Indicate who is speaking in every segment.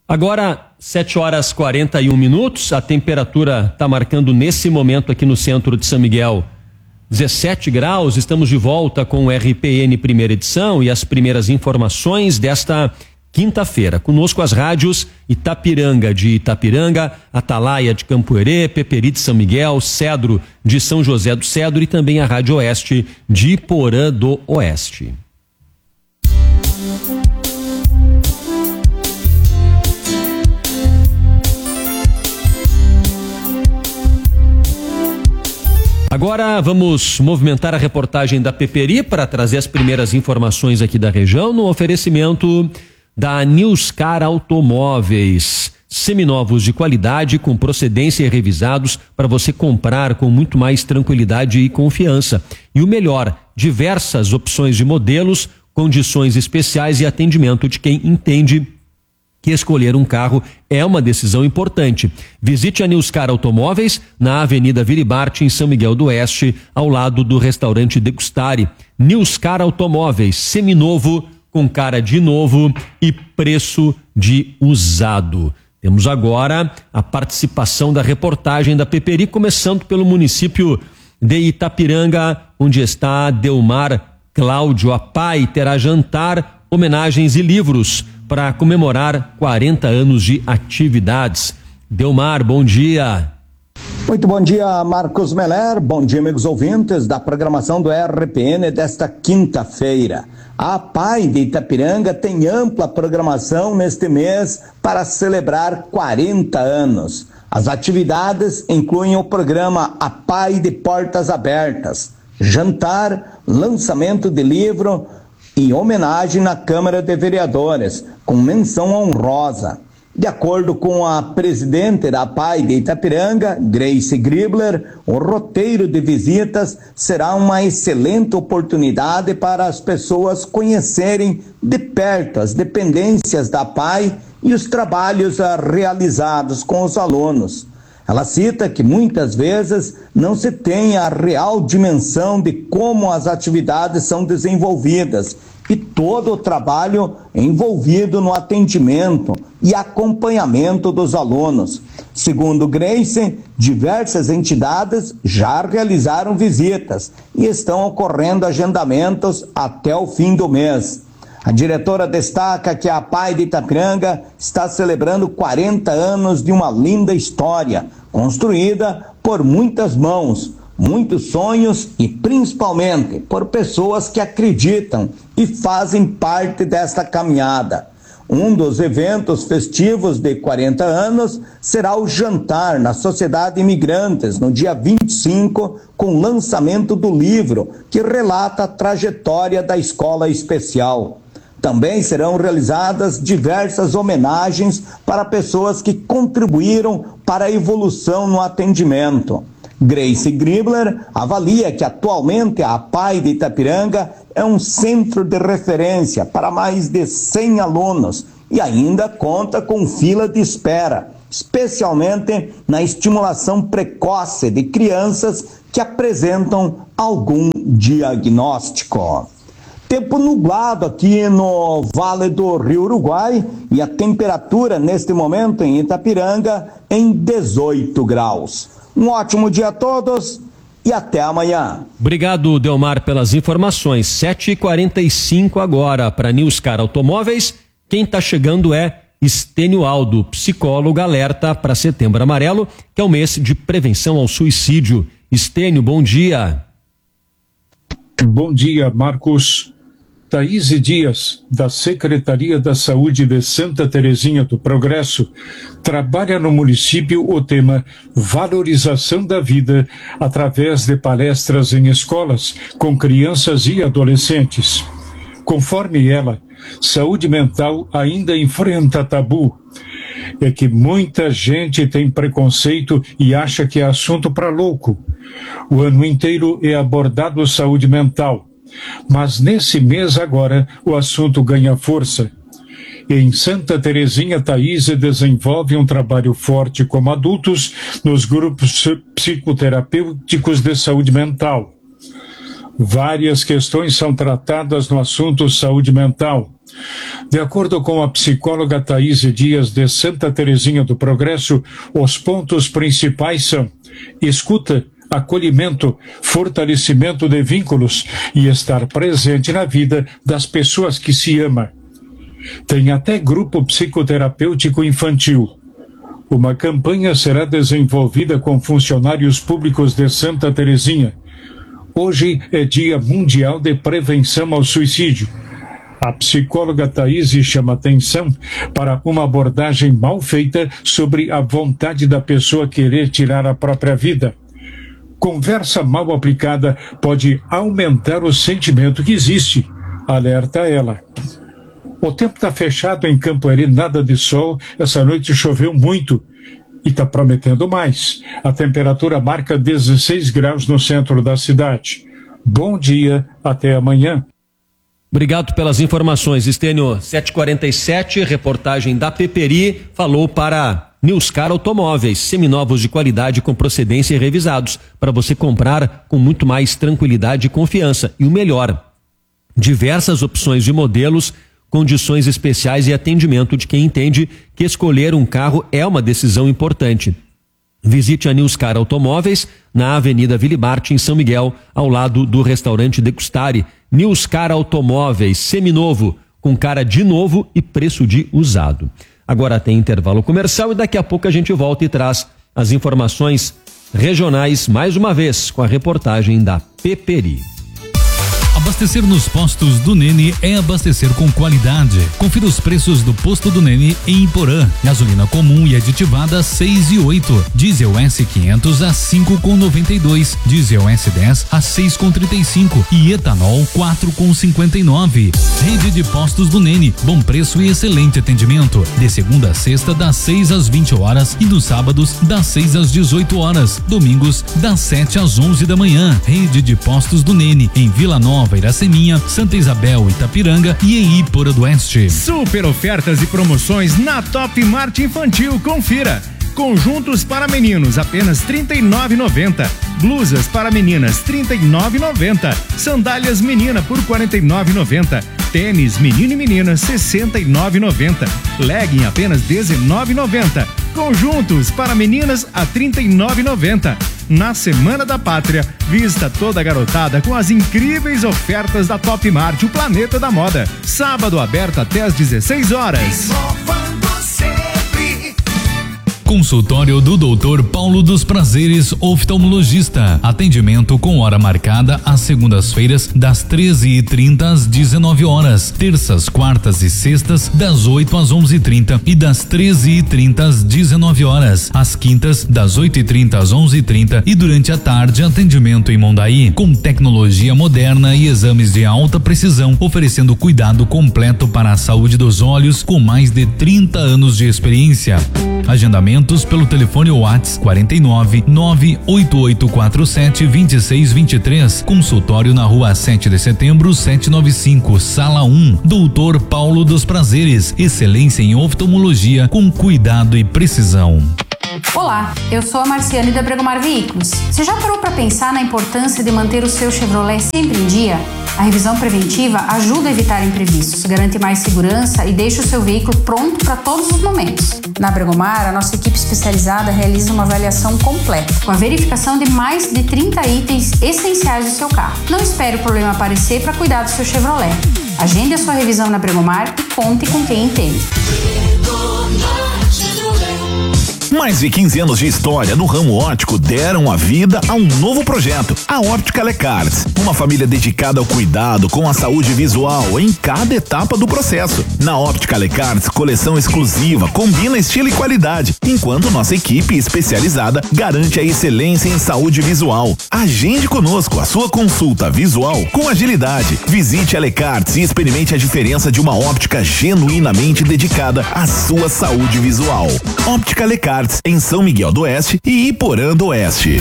Speaker 1: Agora, 7h41, a temperatura está marcando nesse momento aqui no centro de São Miguel 17 graus. Estamos de volta com o RPN primeira edição e as primeiras informações desta quinta-feira. Conosco as rádios Itapiranga de Itapiranga, Atalaia de Campoerê, Peperi de São Miguel, Cedro de São José do Cedro e também a Rádio Oeste de Iporã do Oeste. Agora vamos movimentar a reportagem da Peperi para trazer as primeiras informações aqui da região no oferecimento da Newscar Automóveis. Seminovos de qualidade com procedência e revisados para você comprar com muito mais tranquilidade e confiança. E o melhor, diversas opções de modelos, condições especiais e atendimento de quem entende que escolher um carro é uma decisão importante. Visite a Newscar Automóveis na Avenida Viribarte, em São Miguel do Oeste, ao lado do restaurante Degustare. Newscar Automóveis, seminovo, com cara de novo e preço de usado. Temos agora a participação da reportagem da Peperi, começando pelo município de Itapiranga, onde está Delmar Cláudio. A PAI terá jantar, homenagens e livros para comemorar 40 anos de atividades. Delmar, bom dia.
Speaker 2: Muito bom dia, Marcos Meller. Bom dia, amigos ouvintes da programação do RPN desta quinta-feira. A PAI de Itapiranga tem ampla programação neste mês para celebrar 40 anos. As atividades incluem o programa A PAI de Portas Abertas, jantar, lançamento de livro e homenagem na Câmara de Vereadores, com menção honrosa. De acordo com a presidente da PAI de Itapiranga, Grace Gribler, o roteiro de visitas será uma excelente oportunidade para as pessoas conhecerem de perto as dependências da PAI e os trabalhos realizados com os alunos. Ela cita que muitas vezes não se tem a real dimensão de como as atividades são desenvolvidas e todo o trabalho envolvido no atendimento e acompanhamento dos alunos. Segundo Grace, diversas entidades já realizaram visitas e estão ocorrendo agendamentos até o fim do mês. A diretora destaca que a PAI de Itapiranga está celebrando 40 anos de uma linda história, construída por muitas mãos, muitos sonhos e principalmente por pessoas que acreditam e fazem parte desta caminhada. Um dos eventos festivos de 40 anos será o jantar na Sociedade Imigrantes, no dia 25, com o lançamento do livro que relata a trajetória da escola especial. Também serão realizadas diversas homenagens para pessoas que contribuíram para a evolução no atendimento. Grace Gribler avalia que atualmente a PAI de Itapiranga é um centro de referência para mais de 100 alunos e ainda conta com fila de espera, especialmente na estimulação precoce de crianças que apresentam algum diagnóstico. Tempo nublado aqui no Vale do Rio Uruguai e a temperatura neste momento em Itapiranga em 18 graus. Um ótimo dia a todos e até amanhã.
Speaker 1: Obrigado, Delmar, pelas informações. 7h45 agora para Newscar Automóveis. Quem está chegando é Estênio Aldo, psicólogo, alerta para Setembro Amarelo, que é o mês de prevenção ao suicídio. Estênio, bom dia.
Speaker 3: Bom dia, Marcos. Thaís Dias, da Secretaria da Saúde de Santa Terezinha do Progresso, trabalha no município o tema Valorização da Vida através de palestras em escolas com crianças e adolescentes. Conforme ela, saúde mental ainda enfrenta tabu. É que muita gente tem preconceito e acha que é assunto para louco. O ano inteiro é abordado saúde mental. Mas nesse mês agora o assunto ganha força. Em Santa Terezinha, Thaís desenvolve um trabalho forte como adultos nos grupos psicoterapêuticos de saúde mental. Várias questões são tratadas no assunto saúde mental. De acordo com a psicóloga Thaís Dias de Santa Terezinha do Progresso, os pontos principais são escuta, acolhimento, fortalecimento de vínculos e estar presente na vida das pessoas que se ama. Tem até grupo psicoterapêutico infantil. Uma campanha será desenvolvida com funcionários públicos de Santa Terezinha. Hoje é Dia Mundial de Prevenção ao Suicídio. A psicóloga Thaís chama atenção para uma abordagem mal feita sobre a vontade da pessoa querer tirar a própria vida. Conversa mal aplicada pode aumentar o sentimento que existe, alerta ela. O tempo está fechado em Campoeri, nada de sol, essa noite choveu muito e está prometendo mais. A temperatura marca 16 graus no centro da cidade. Bom dia, até amanhã.
Speaker 1: Obrigado pelas informações, Estênio. 7h47, reportagem da Peperi, falou para Newscar Automóveis, seminovos de qualidade com procedência e revisados, para você comprar com muito mais tranquilidade e confiança. E o melhor, diversas opções de modelos, condições especiais e atendimento de quem entende que escolher um carro é uma decisão importante. Visite a Newscar Automóveis na Avenida Vilibarte, em São Miguel, ao lado do restaurante Degustare. Newscar Automóveis, seminovo, com cara de novo e preço de usado. Agora tem intervalo comercial e daqui a pouco a gente volta e traz as informações regionais, mais uma vez, com a reportagem da Peperi.
Speaker 4: Abastecer nos postos do Nene é abastecer com qualidade. Confira os preços do posto do Nene em Iporã. Gasolina comum e aditivada 6 e 8. Diesel S500 a 5,92. Diesel S10 a 6,35 e etanol 4,59. Rede de postos do Nene. Bom preço e excelente atendimento. De segunda a sexta das 6 às 20 horas e nos sábados das 6 às 18 horas. Domingos das 7 às 11 da manhã. Rede de postos do Nene em Vila Nova, Iraceminha, Santa Isabel, Itapiranga e em Iporã do Oeste.
Speaker 5: Super ofertas e promoções na Top Mart Infantil, confira. Conjuntos para meninos apenas R$ 39,90. Blusas para meninas R$ 39,90. Sandálias menina por R$ 49,90. Tênis menino e menina R$ 69,90. Legging apenas R$ 19,90. Conjuntos para meninas a R$ 39,90. Na Semana da Pátria, vista toda a garotada com as incríveis ofertas da Top Mart, o planeta da moda. Sábado aberto até às 16 horas.
Speaker 4: Consultório do Dr. Paulo dos Prazeres, oftalmologista. Atendimento com hora marcada às segundas-feiras, das 13h30 às 19 horas. Terças, quartas e sextas, das 8 às 11h30 e das 13h30 às 19 horas. Às quintas, das 8h30 às 11h30 e durante a tarde, atendimento em Mondaí, com tecnologia moderna e exames de alta precisão, oferecendo cuidado completo para a saúde dos olhos, com mais de 30 anos de experiência. Agendamentos pelo telefone WhatsApp 49 98847 2623. Consultório na rua 7 de setembro 795, sala 1. Doutor Paulo dos Prazeres. Excelência em oftalmologia com cuidado e precisão.
Speaker 6: Olá, eu sou a Marciane da Bregomar Veículos. Você já parou para pensar na importância de manter o seu Chevrolet sempre em dia? A revisão preventiva ajuda a evitar imprevistos, garante mais segurança e deixa o seu veículo pronto para todos os momentos. Na Bregomar, a nossa equipe especializada realiza uma avaliação completa, com a verificação de mais de 30 itens essenciais do seu carro. Não espere o problema aparecer para cuidar do seu Chevrolet. Agende a sua revisão na Bregomar e conte com quem entende.
Speaker 7: Mais de 15 anos de história no ramo óptico deram a vida a um novo projeto, a Óptica Lecarts, uma família dedicada ao cuidado com a saúde visual em cada etapa do processo. Na Óptica Lecarts, coleção exclusiva combina estilo e qualidade, enquanto nossa equipe especializada garante a excelência em saúde visual. Agende conosco a sua consulta visual com agilidade. Visite a Lecarts e experimente a diferença de uma óptica genuinamente dedicada à sua saúde visual. Óptica Lecarts, em São Miguel do Oeste e Iporã do Oeste.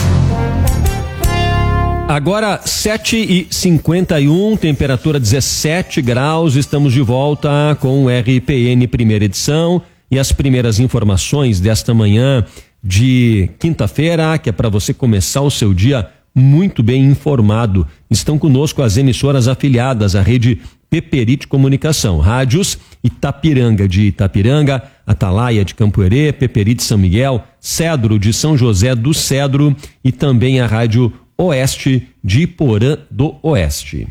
Speaker 1: Agora 7h51, temperatura 17 graus, estamos de volta com o RPN primeira edição e as primeiras informações desta manhã de quinta-feira, que é para você começar o seu dia muito bem informado. Estão conosco as emissoras afiliadas à rede Peperite Comunicação. Rádios Itapiranga de Itapiranga, Atalaia de Campoerê, Peperite São Miguel, Cedro de São José do Cedro e também a Rádio Oeste de Iporã do Oeste.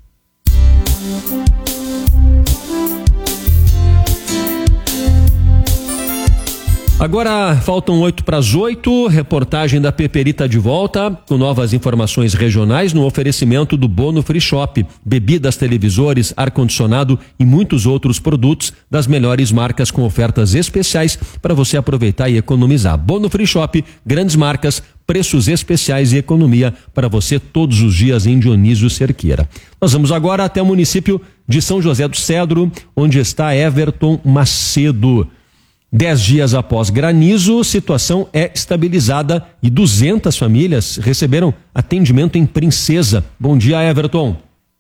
Speaker 1: Agora faltam 7:08, reportagem da Peperita de volta com novas informações regionais no oferecimento do Bono Free Shop, bebidas, televisores, ar-condicionado e muitos outros produtos das melhores marcas com ofertas especiais para você aproveitar e economizar. Bono Free Shop, grandes marcas, preços especiais e economia para você todos os dias em Dionísio Cerqueira. Nós vamos agora até o município de São José do Cedro, onde está Everton Macedo. 10 dias após granizo, situação é estabilizada e 200 famílias receberam atendimento em Princesa. Bom dia, Everton.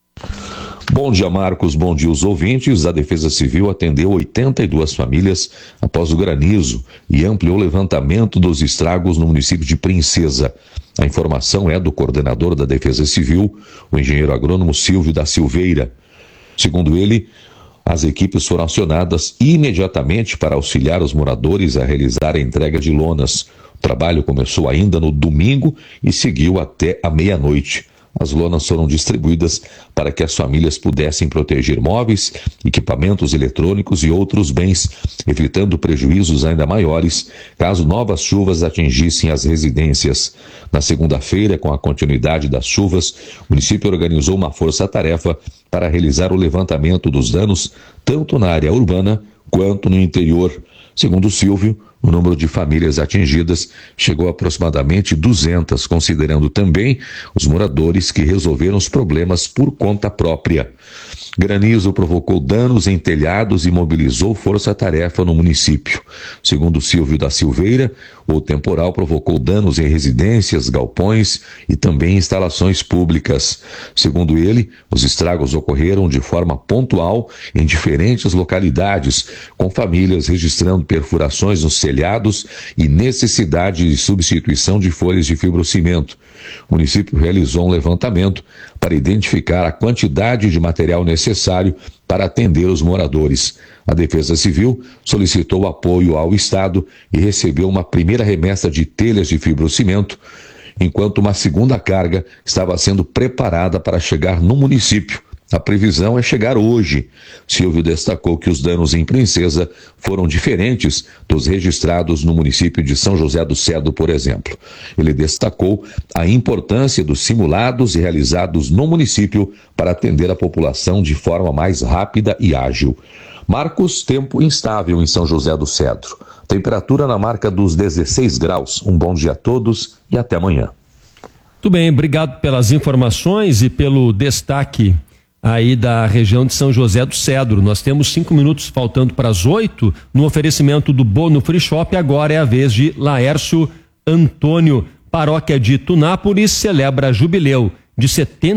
Speaker 8: Bom dia, Marcos. Bom dia, os ouvintes. A Defesa Civil atendeu 82 famílias após o granizo e ampliou o levantamento dos estragos no município de Princesa. A informação é do coordenador da Defesa Civil, o engenheiro agrônomo Silvio da Silveira. Segundo ele, as equipes foram acionadas imediatamente para auxiliar os moradores a realizar a entrega de lonas. O trabalho começou ainda no domingo e seguiu até a meia-noite. As lonas foram distribuídas para que as famílias pudessem proteger móveis, equipamentos eletrônicos e outros bens, evitando prejuízos ainda maiores caso novas chuvas atingissem as residências. Na segunda-feira, com a continuidade das chuvas, o município organizou uma força-tarefa para realizar o levantamento dos danos, tanto na área urbana quanto no interior. Segundo Silvio, o número de famílias atingidas chegou a aproximadamente 200, considerando também os moradores que resolveram os problemas por conta própria. Granizo provocou danos em telhados e mobilizou força-tarefa no município. Segundo Silvio da Silveira, o temporal provocou danos em residências, galpões e também instalações públicas. Segundo ele, os estragos ocorreram de forma pontual em diferentes localidades, com famílias registrando perfurações nos telhados e necessidade de substituição de folhas de fibrocimento. O município realizou um levantamento para identificar a quantidade de material necessário para atender os moradores. A Defesa Civil solicitou apoio ao Estado e recebeu uma primeira remessa de telhas de fibrocimento, enquanto uma segunda carga estava sendo preparada para chegar no município. A previsão é chegar hoje. Silvio destacou que os danos em Princesa foram diferentes dos registrados no município de São José do Cedro, por exemplo. Ele destacou a importância dos simulados realizados no município para atender a população de forma mais rápida e ágil. Marcos, tempo instável em São José do Cedro. Temperatura na marca dos 16 graus. Um bom dia a todos e até amanhã.
Speaker 1: Muito bem, obrigado pelas informações e pelo destaque aí da região de São José do Cedro. Nós temos 5 minutos faltando para as 8 no oferecimento do Bono Free Shop. Agora é a vez de Laércio Antônio. Paróquia de Tunápolis celebra jubileu de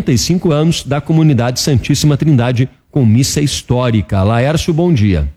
Speaker 1: 75 anos da comunidade Santíssima Trindade com missa histórica. Laércio, bom dia.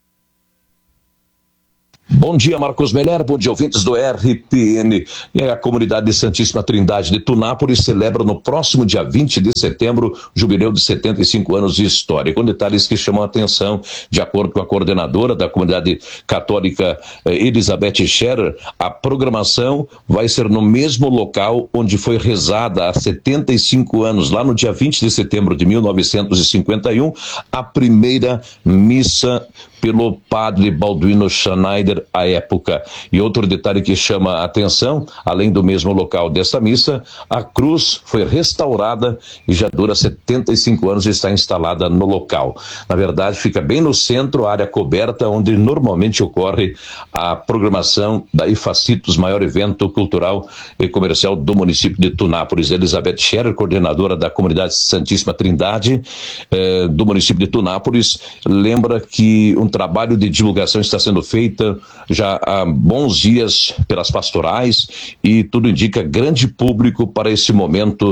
Speaker 9: Bom dia, Marcos Meller, bom dia, ouvintes do RPN. A comunidade de Santíssima Trindade de Tunápolis celebra no próximo dia 20 de setembro o jubileu de 75 anos de história, com detalhes que chamam a atenção. De acordo com a coordenadora da comunidade católica, Elizabeth Scherer, a programação vai ser no mesmo local onde foi rezada há 75 anos, lá no dia 20 de setembro de 1951, a primeira missa pelo padre Balduino Schneider à época. E outro detalhe que chama a atenção, além do mesmo local desta missa, a cruz foi restaurada e já dura 75 anos e está instalada no local. Na verdade, fica bem no centro, a área coberta, onde normalmente ocorre a programação da IFACITOS, maior evento cultural e comercial do município de Tunápolis. Elizabeth Scherer, coordenadora da comunidade Santíssima Trindade do município de Tunápolis, lembra que um trabalho de divulgação está sendo feito já há bons dias pelas pastorais e tudo indica grande público para esse momento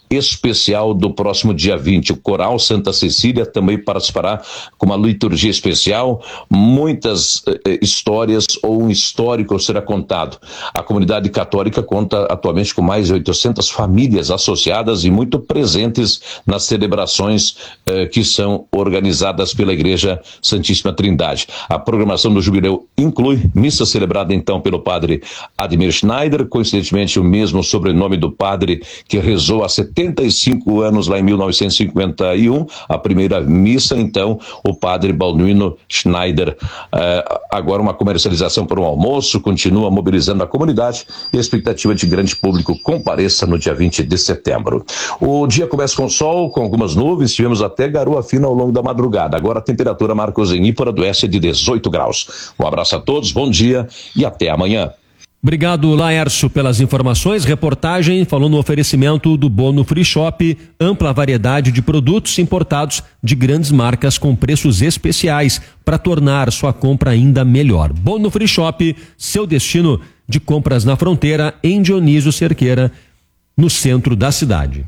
Speaker 9: especial do próximo dia 20. O Coral Santa Cecília também participará com uma liturgia especial. Muitas histórias ou um histórico será contado. A comunidade católica conta atualmente com mais de 800 famílias associadas e muito presentes nas celebrações que são organizadas pela Igreja Santíssima Trindade. A programação do jubileu inclui missa celebrada então pelo padre Ademir Schneider, coincidentemente o mesmo sobrenome do padre que rezou há 75 anos lá em 1951, a primeira missa, então, o padre Balduino Schneider. Agora uma comercialização para um almoço, continua mobilizando a comunidade e a expectativa de grande público compareça no dia 20 de setembro. O dia começa com sol, com algumas nuvens, tivemos até garoa fina ao longo da madrugada. Agora a temperatura, Marcos, em Ípora do Oeste é de 18 graus. Um abraço a todos, bom dia e até amanhã.
Speaker 1: Obrigado, Laércio, pelas informações. Reportagem falou no oferecimento do Bono Free Shop, ampla variedade de produtos importados de grandes marcas com preços especiais para tornar sua compra ainda melhor. Bono Free Shop, seu destino de compras na fronteira, em Dionísio Cerqueira, no centro da cidade.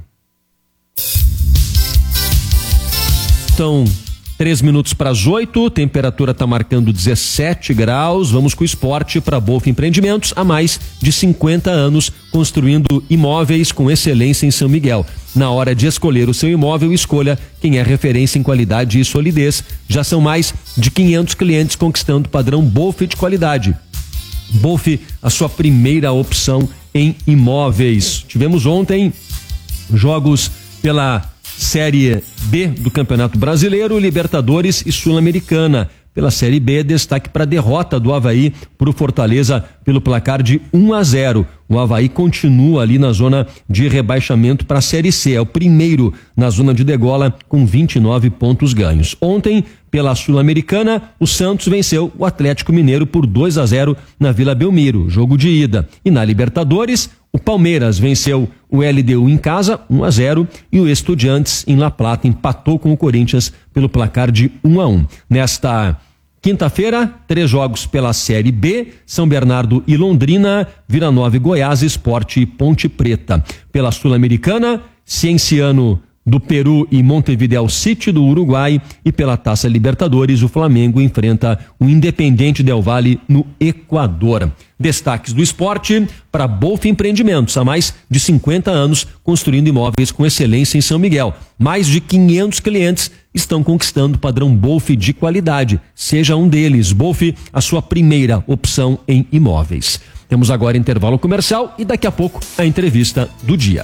Speaker 1: Então, 3 minutos para as 8, temperatura está marcando 17 graus. Vamos com o esporte para Bolf Empreendimentos, há mais de 50 anos construindo imóveis com excelência em São Miguel. Na hora de escolher o seu imóvel, escolha quem é referência em qualidade e solidez. Já são mais de 500 clientes conquistando o padrão Bolf de qualidade. Bolf, a sua primeira opção em imóveis. Tivemos ontem jogos pela Série B do Campeonato Brasileiro, Libertadores e Sul-Americana. Pela Série B, destaque para a derrota do Avaí para o Fortaleza pelo placar de 1-0. O Avaí continua ali na zona de rebaixamento para a Série C. É o primeiro na zona de degola com 29 pontos ganhos. Ontem, pela Sul-Americana, o Santos venceu o Atlético Mineiro por 2-0 na Vila Belmiro, jogo de ida. E na Libertadores, o Palmeiras venceu o LDU em casa, 1-0, e o Estudiantes em La Plata empatou com o Corinthians pelo placar de 1-1. Nesta quinta-feira, 3 jogos pela Série B, São Bernardo e Londrina, Vila Nova e Goiás, Sport e Ponte Preta. Pela Sul-Americana, Cienciano do Peru e Montevideo City do Uruguai, e pela Taça Libertadores, o Flamengo enfrenta o Independiente Del Valle no Equador. Destaques do esporte para Bolf Empreendimentos, há mais de 50 anos construindo imóveis com excelência em São Miguel. Mais de 500 clientes estão conquistando o padrão Bolf de qualidade. Seja um deles. Bolf, a sua primeira opção em imóveis. Temos agora intervalo comercial e daqui a pouco a entrevista do dia.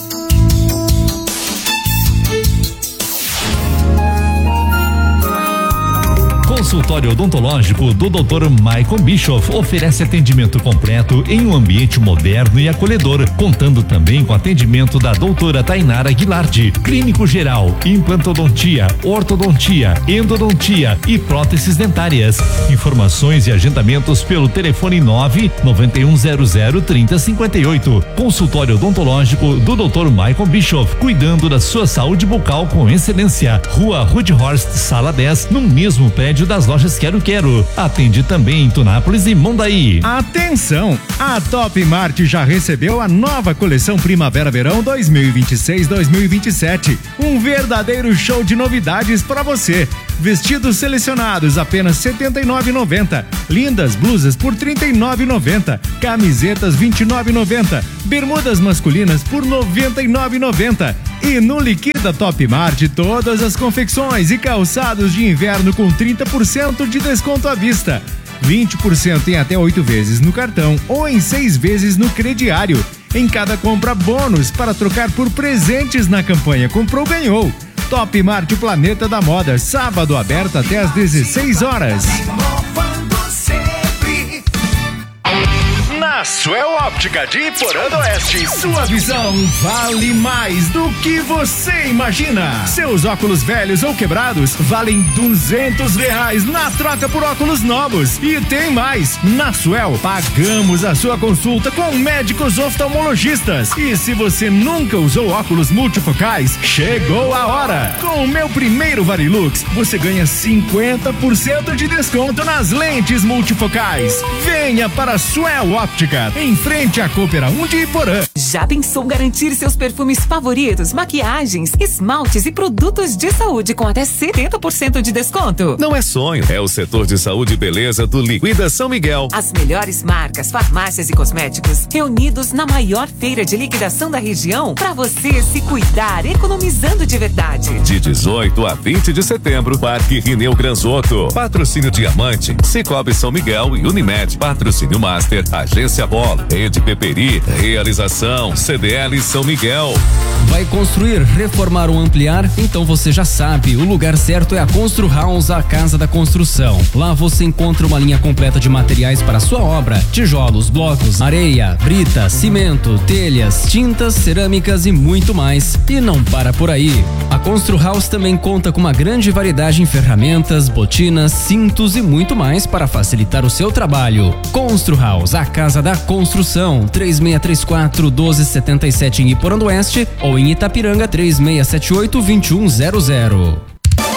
Speaker 4: Consultório odontológico do Dr. Michael Bischoff oferece atendimento completo em um ambiente moderno e acolhedor, contando também com atendimento da doutora Tainara Guilarte, clínico geral, implantodontia, ortodontia, endodontia e próteses dentárias. Informações e agendamentos pelo telefone 991003058. Consultório odontológico do Dr. Michael Bischoff, cuidando da sua saúde bucal com excelência. Rua Rudhorst, sala 10, no mesmo prédio das lojas Quero Quero. Atende também em Tunápolis e Mondaí.
Speaker 5: Atenção! A Top Mart já recebeu a nova coleção Primavera-Verão 2026-2027. Um verdadeiro show de novidades para você. Vestidos selecionados apenas R$ 79,90. Lindas blusas por R$ 39,90. Camisetas R$ 29,90. Bermudas masculinas por R$ 99,90. E no Liquida Top Mart, todas as confecções e calçados de inverno com 30% de desconto à vista. 20% em até 8 vezes no cartão ou em 6 vezes no crediário. Em cada compra, bônus para trocar por presentes na campanha Comprou Ganhou. Top Mart, o Planeta da Moda, sábado aberto até às 16 horas. Na Suel Óptica de Iporã do Oeste, sua visão vale mais do que você imagina. Seus óculos velhos ou quebrados valem R$200 na troca por óculos novos. E tem mais, na Suel pagamos a sua consulta com médicos oftalmologistas. E se você nunca usou óculos multifocais, chegou a hora. Com o meu primeiro Varilux, você ganha 50% de desconto nas lentes multifocais. Venha para a Suel Óptica Supermercado, em frente à Coopera 1 de Iporã.
Speaker 10: Já pensou garantir seus perfumes favoritos, maquiagens, esmaltes e produtos de saúde com até 70% de desconto?
Speaker 11: Não é sonho, é o setor de saúde e beleza do Liquida São Miguel.
Speaker 10: As melhores marcas, farmácias e cosméticos reunidos na maior feira de liquidação da região para você se cuidar, economizando de verdade.
Speaker 11: De 18 a 20 de setembro, Parque Rineu Granzotto. Patrocínio Diamante, Cicobi São Miguel e Unimed. Patrocínio Master, Agência Bola, Rede Peperi, Realização CDL São Miguel.
Speaker 12: Vai construir, reformar ou ampliar? Então você já sabe, o lugar certo é a Constru House, a casa da construção. Lá você encontra uma linha completa de materiais para a sua obra: tijolos, blocos, areia, brita, cimento, telhas, tintas, cerâmicas e muito mais. E não para por aí. A Constru House também conta com uma grande variedade em ferramentas, botinas, cintos e muito mais para facilitar o seu trabalho. Constru House, a casa da construção. 3634-1277 em Iporã do Oeste ou em Itapiranga 3678-2100.